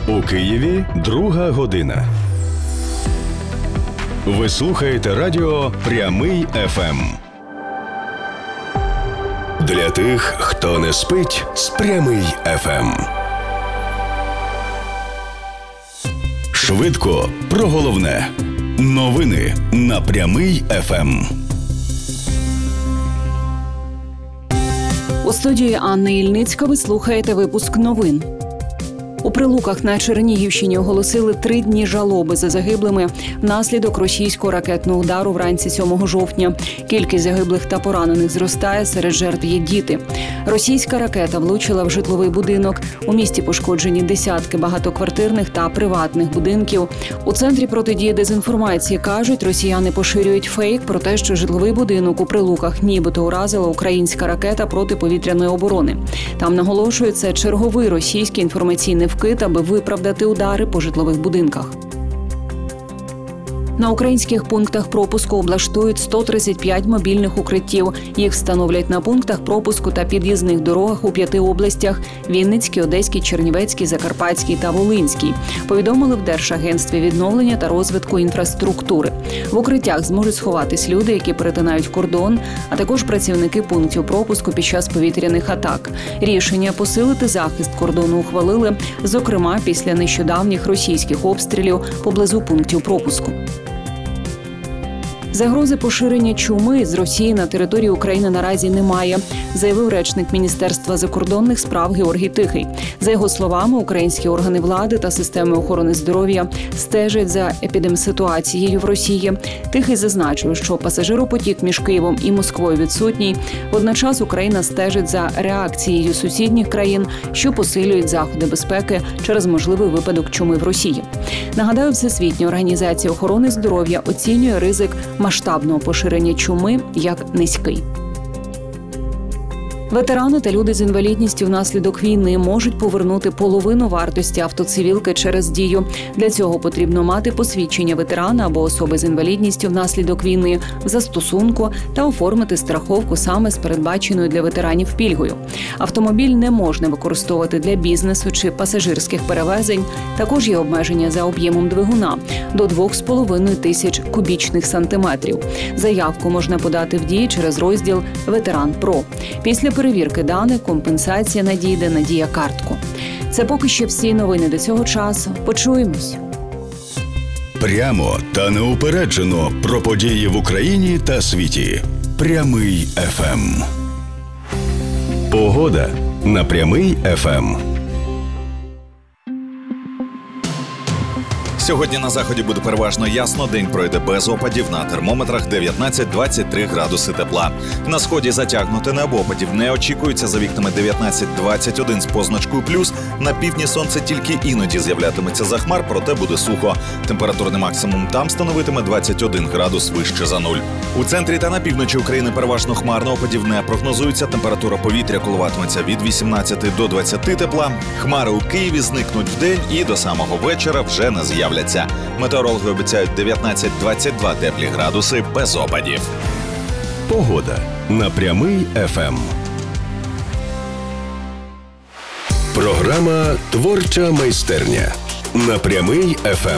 У Києві 2 година. Ви слухаєте радіо «Прямий ФМ». Для тих, хто не спить з «Прямий ФМ». Швидко про головне. Новини на «Прямий ФМ». У студії Анна Ільницька ви слухаєте випуск новин. У Прилуках на Чернігівщині оголосили 3 дні жалоби за загиблими внаслідок російського ракетного удару вранці 7 жовтня. Кількість загиблих та поранених зростає, серед жертв є діти. Російська ракета влучила в житловий будинок. У місті пошкоджені десятки багатоквартирних та приватних будинків. У Центрі протидії дезінформації кажуть, росіяни поширюють фейк про те, що житловий будинок у Прилуках нібито уразила українська ракета протиповітряної оборони. Там наголошують, це черговий російський інформаційний вкид, аби виправдати удари по житлових будинках. На українських пунктах пропуску облаштують 135 мобільних укриттів. Їх встановлять на пунктах пропуску та під'їзних дорогах у 5 областях – Вінницькій, Одеській, Чернівецькій, Закарпатській та Волинській. Повідомили в Держагентстві відновлення та розвитку інфраструктури. В укриттях зможуть сховатись люди, які перетинають кордон, а також працівники пунктів пропуску під час повітряних атак. Рішення посилити захист кордону ухвалили, зокрема, після нещодавніх російських обстрілів поблизу пунктів пропуску. Загрози поширення чуми з Росії на території України наразі немає, заявив речник Міністерства закордонних справ Георгій Тихий. За його словами, українські органи влади та системи охорони здоров'я стежать за епідемситуацією в Росії. Тихий зазначив, що пасажиропотік між Києвом і Москвою відсутній. Водночас Україна стежить за реакцією сусідніх країн, що посилюють заходи безпеки через можливий випадок чуми в Росії. Нагадаю, Всесвітня організація охорони здоров'я оцінює ризик масштабного поширення чуми як низький. Ветерани та люди з інвалідністю внаслідок війни можуть повернути половину вартості автоцивілки через Дію. Для цього потрібно мати посвідчення ветерана або особи з інвалідністю внаслідок війни в застосунку та оформити страховку саме з передбаченою для ветеранів пільгою. Автомобіль не можна використовувати для бізнесу чи пасажирських перевезень. Також є обмеження за об'ємом двигуна – до 2,5 тисяч кубічних сантиметрів. Заявку можна подати в Дії через розділ «Ветеран ПРО». Після перевірки даних компенсація надійде на Дія-картку. Це поки що всі новини до цього часу. Почуємось. Прямо та неупереджено про події в Україні та світі. Прямий ФМ. Погода на Прямий ФМ. Сьогодні на заході буде переважно ясно, день пройде без опадів, на термометрах 19-23 градуси тепла. На сході затягнуте небо, опадів не очікується, за вікнами 19-21 з позначкою плюс. На півдні сонце тільки іноді з'являтиметься за хмар, проте буде сухо. Температурний максимум там становитиме 21 градус вище за нуль. У центрі та на півночі України переважно хмарно, опадів не прогнозується, температура повітря коливатиметься від 18 до 20 тепла. Хмари у Києві зникнуть вдень і до самого вечора вже не з'являться. Метеорологи обіцяють 19-22 теплі градуси без опадів. Погода на Прямий ФМ. Програма «Творча майстерня» на Прямий ФМ.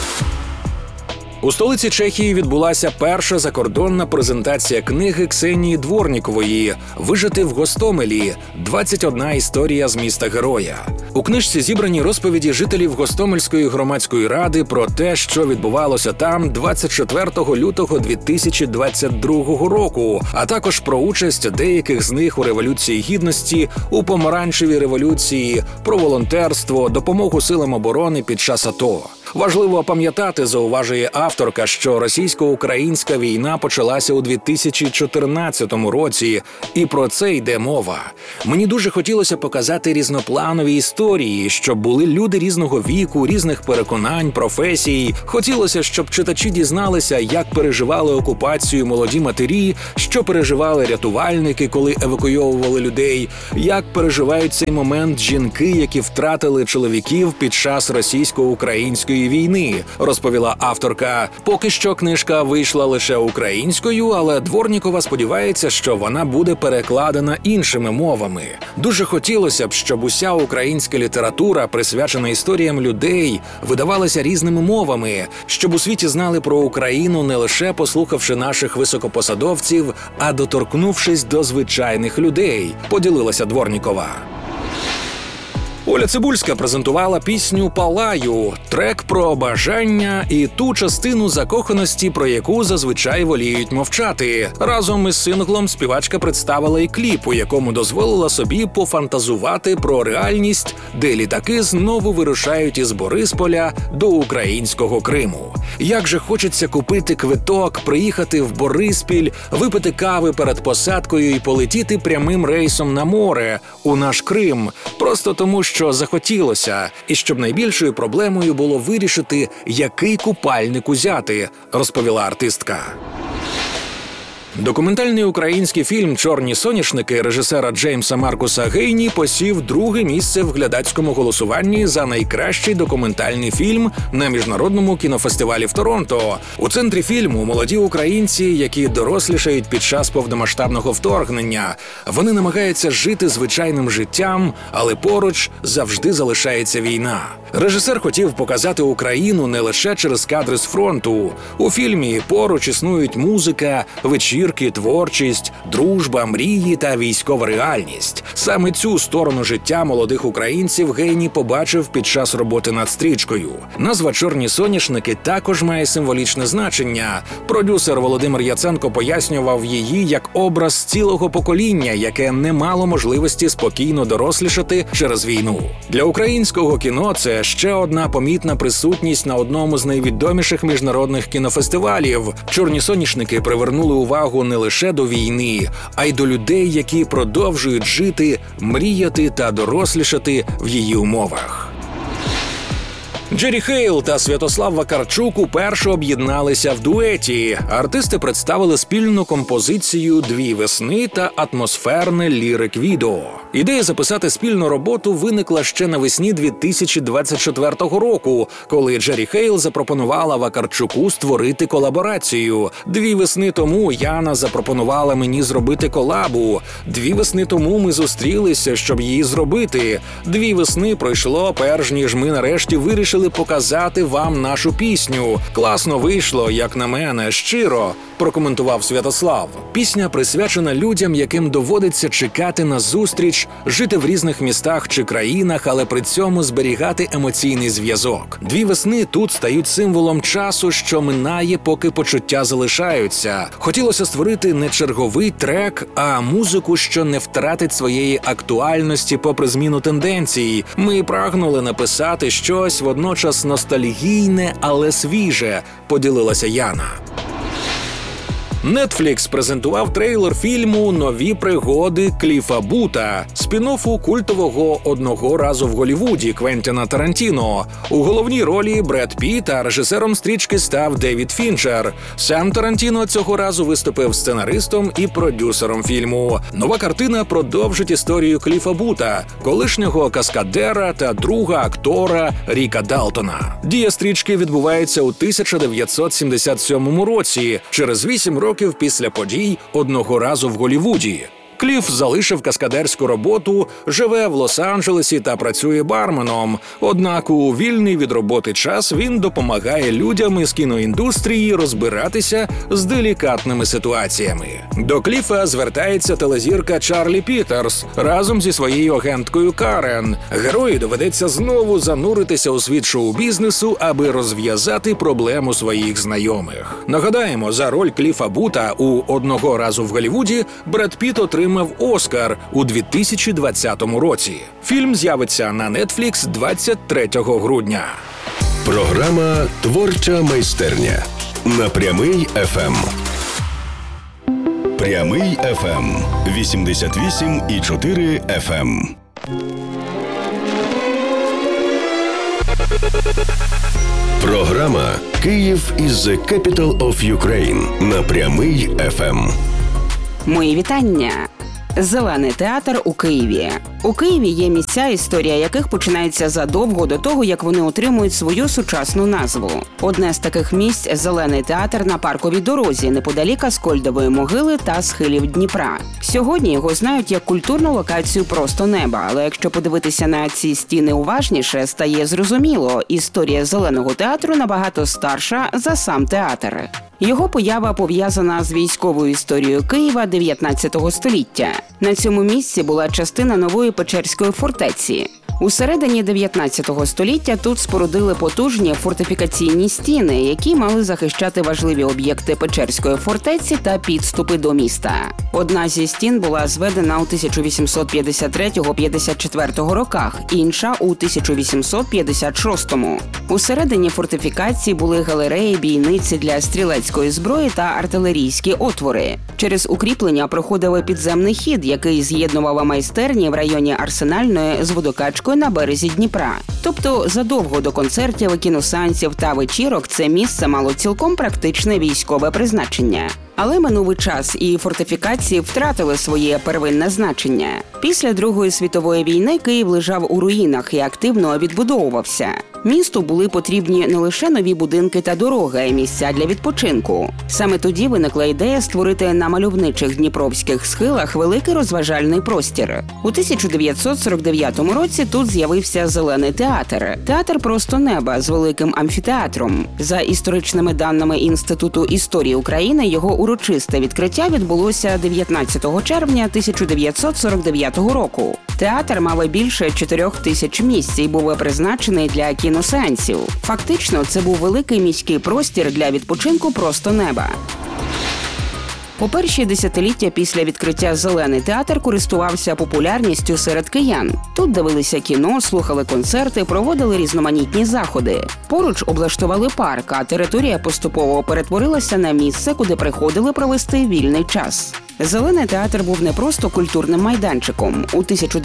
У столиці Чехії відбулася перша закордонна презентація книги Ксенії Дворнікової «Вижити в Гостомелі. 21 історія з міста-героя». У книжці зібрані розповіді жителів Гостомельської громадської ради про те, що відбувалося там 24 лютого 2022 року, а також про участь деяких з них у Революції Гідності, у Помаранчевій революції, про волонтерство, допомогу силам оборони під час АТО. Важливо пам'ятати, зауважує авторка, що російсько-українська війна почалася у 2014 році, і про це йде мова. Мені дуже хотілося показати різнопланові історії, щоб були люди різного віку, різних переконань, професій. Хотілося, щоб читачі дізналися, як переживали окупацію молоді матері, що переживали рятувальники, коли евакуйовували людей, як переживають цей момент жінки, які втратили чоловіків під час російсько-української нашої війни, розповіла авторка. Поки що книжка вийшла лише українською, але Дворнікова сподівається, що вона буде перекладена іншими мовами. Дуже хотілося б, щоб уся українська література, присвячена історіям людей, видавалася різними мовами, щоб у світі знали про Україну не лише послухавши наших високопосадовців, а доторкнувшись до звичайних людей, поділилася Дворнікова. Оля Цибульська презентувала пісню «Палаю» – трек про бажання і ту частину закоханості, про яку зазвичай воліють мовчати. Разом із синглом співачка представила і кліп, у якому дозволила собі пофантазувати про реальність, де літаки знову вирушають із Борисполя до українського Криму. Як же хочеться купити квиток, приїхати в Бориспіль, випити кави перед посадкою і полетіти прямим рейсом на море, у наш Крим, просто тому, що захотілося, і щоб найбільшою проблемою було вирішити, який купальник узяти, розповіла артистка. Документальний український фільм «Чорні соняшники» режисера Джеймса Маркуса Гейні посів друге місце в глядацькому голосуванні за найкращий документальний фільм на міжнародному кінофестивалі в Торонто. У центрі фільму молоді українці, які дорослішають під час повномасштабного вторгнення. Вони намагаються жити звичайним життям, але поруч завжди залишається війна. Режисер хотів показати Україну не лише через кадри з фронту. У фільмі поруч існують музика, вечірки, творчість, дружба, мрії та військова реальність. Саме цю сторону життя молодих українців Гейні побачив під час роботи над стрічкою. Назва «Чорні соняшники» також має символічне значення. Продюсер Володимир Яценко пояснював її як образ цілого покоління, яке не мало можливості спокійно дорослішати через війну. Для українського кіно це ще одна помітна присутність на одному з найвідоміших міжнародних кінофестивалів. «Чорні соняшники» привернули увагу не лише до війни, а й до людей, які продовжують жити, мріяти та дорослішати в її умовах. Джері Хейл та Святослав Вакарчук уперше об'єдналися в дуеті. Артисти представили спільну композицію «Дві весни» та атмосферне лірик-відео. Ідея записати спільну роботу виникла ще навесні 2024 року, коли Джері Хейл запропонувала Вакарчуку створити колаборацію. 2 весни тому Яна запропонувала мені зробити колабу. 2 весни тому ми зустрілися, щоб її зробити. 2 весни пройшло, перш ніж ми нарешті вирішили показати вам нашу пісню. Класно вийшло, як на мене, щиро, прокоментував Святослав. Пісня присвячена людям, яким доводиться чекати на зустріч, жити в різних містах чи країнах, але при цьому зберігати емоційний зв'язок. 2 весни тут стають символом часу, що минає, поки почуття залишаються. Хотілося створити не черговий трек, а музику, що не втратить своєї актуальності попри зміну тенденцій. Ми прагнули написати щось водночас ностальгійне, але свіже, поділилася Яна. Netflix презентував трейлер фільму «Нові пригоди Кліфа Бута», спін-оффу культового «Одного разу в Голлівуді» Квентіна Тарантіно. У головній ролі Бред Пітт, а режисером стрічки став Девід Фінчер. Сам Тарантіно цього разу виступив сценаристом і продюсером фільму. Нова картина продовжить історію Кліфа Бута, колишнього каскадера та друга актора Ріка Далтона. Дія стрічки відбувається у 1977 році, через 8 років після подій «Одного разу в Голлівуді». Кліф залишив каскадерську роботу, живе в Лос-Анджелесі та працює барменом. Однак у вільний від роботи час він допомагає людям із кіноіндустрії розбиратися з делікатними ситуаціями. До Кліфа звертається телезірка Чарлі Пітерс разом зі своєю агенткою Карен. Герою доведеться знову зануритися у світ шоу-бізнесу, аби розв'язати проблему своїх знайомих. Нагадаємо, за роль Кліфа Бута у «Одного разу в Голлівуді» Бред Пітт отримав Оскар у 2020 році. Фільм з'явиться на Netflix 23 грудня. Програма «Творча майстерня» на Прямий ФМ. Прямий ФМ 88,4 FM. Програма «Київ is the capital of Ukraine» на Прямий ФМ. Мої вітання. Зелений театр у Києві. У Києві є місця, історія яких починається задовго до того, як вони отримують свою сучасну назву. Одне з таких місць – Зелений театр на Парковій дорозі, неподалік Аскольдової могили та схилів Дніпра. Сьогодні його знають як культурну локацію «Просто неба», але якщо подивитися на ці стіни уважніше, стає зрозуміло – історія Зеленого театру набагато старша за сам театр. Його поява пов'язана з військовою історією Києва 19 століття. На цьому місці була частина нової Печерської фортеці. У середині 19 століття тут спорудили потужні фортифікаційні стіни, які мали захищати важливі об'єкти Печерської фортеці та підступи до міста. Одна зі стін була зведена у 1853-54 роках, інша – у 1856-му. Усередині фортифікації були галереї, бійниці для стрілецької зброї та артилерійські отвори. Через укріплення проходив підземний хід, який з'єднував майстерні в районі Арсенальної з водокачкою на березі Дніпра. Тобто задовго до концертів, кіносеансів та вечірок це місце мало цілком практичне військове призначення. Але минув час, і фортифікації втратили своє первинне значення. Після Другої світової війни Київ лежав у руїнах і активно відбудовувався. Місту були потрібні не лише нові будинки та дороги, а й місця для відпочинку. Саме тоді виникла ідея створити на мальовничих дніпровських схилах великий розважальний простір. У 1949 році тут з'явився Зелений театр. Театр «Просто неба» з великим амфітеатром. За історичними даними Інституту історії України, його урочисте відкриття відбулося 19 червня 1949 року. Театр мав більше 4 тисяч місць і був призначений для кіносеансів. Фактично, це був великий міський простір для відпочинку «Просто неба». У перші десятиліття після відкриття Зелений театр користувався популярністю серед киян. Тут дивилися кіно, слухали концерти, проводили різноманітні заходи. Поруч облаштували парк, а територія поступово перетворилася на місце, куди приходили провести вільний час. Зелений театр був не просто культурним майданчиком. У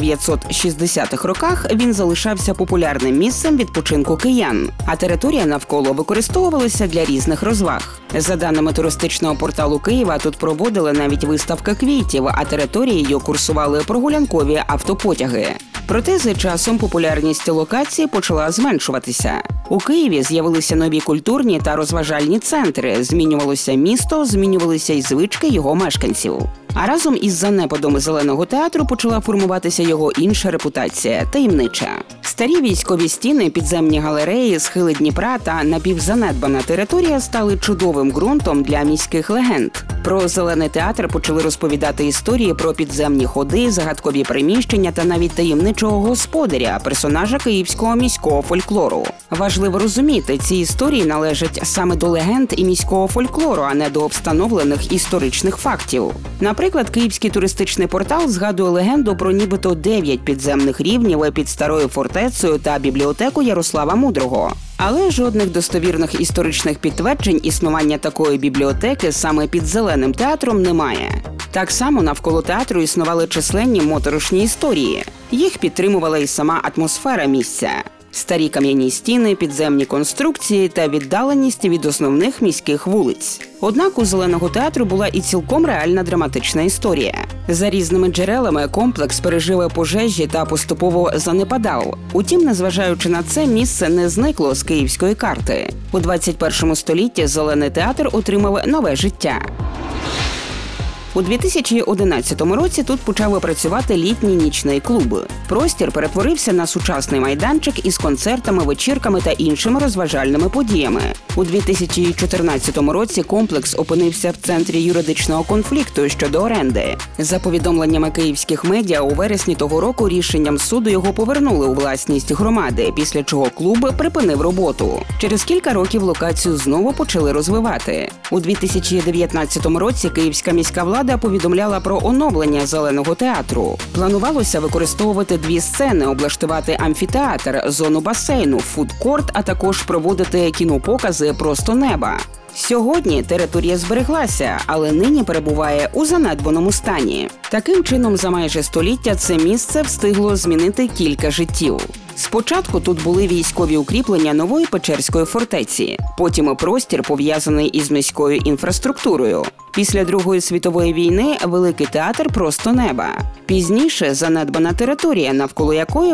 1960-х роках він залишався популярним місцем відпочинку киян, а територія навколо використовувалася для різних розваг. За даними туристичного порталу Києва, тут проводили навіть виставки квітів, а територією курсували прогулянкові автопотяги. Проте з часом популярність локації почала зменшуватися. У Києві з'явилися нові культурні та розважальні центри, змінювалося місто, змінювалися й звички його мешканців. А разом із занепадом Зеленого театру почала формуватися його інша репутація – таємнича. Старі військові стіни, підземні галереї, схили Дніпра та напівзанедбана територія стали чудовим ґрунтом для міських легенд. Про Зелений театр почали розповідати історії про підземні ходи, загадкові приміщення та навіть таємничого господаря, персонажа київського міського фольклору. Важливо розуміти, ці історії належать саме до легенд і міського фольклору, а не до встановлених історичних фактів. Наприклад, київський туристичний портал згадує легенду про нібито 9 підземних рівнів під старою фортецею та бібліотеку Ярослава Мудрого. Але жодних достовірних історичних підтверджень існування такої бібліотеки саме під Зеленим театром немає. Так само навколо театру існували численні моторошні історії. Їх підтримувала і сама атмосфера місця. Старі кам'яні стіни, підземні конструкції та віддаленість від основних міських вулиць. Однак у Зеленого театру була і цілком реальна драматична історія. За різними джерелами комплекс пережив пожежі та поступово занепадав. Утім, незважаючи на це, місце не зникло з київської карти. У 21 столітті Зелений театр отримав нове життя. У 2011 році тут почав працювати літній нічний клуб. Простір перетворився на сучасний майданчик із концертами, вечірками та іншими розважальними подіями. У 2014 році комплекс опинився в центрі юридичного конфлікту щодо оренди. За повідомленнями київських медіа, у вересні того року рішенням суду його повернули у власність громади, після чого клуб припинив роботу. Через кілька років локацію знову почали розвивати. У 2019 році київська міська влада повідомляла про оновлення Зеленого театру. Планувалося використовувати 2 сцени, облаштувати амфітеатр, зону басейну, фудкорт, а також проводити кінопокази «Просто неба». Сьогодні територія збереглася, але нині перебуває у занедбаному стані. Таким чином, за майже століття це місце встигло змінити кілька життів. Спочатку тут були військові укріплення нової Печерської фортеці, потім і простір, пов'язаний із міською інфраструктурою. Після Другої світової війни Великий театр просто неба. Пізніше занедбана територія, навколо якої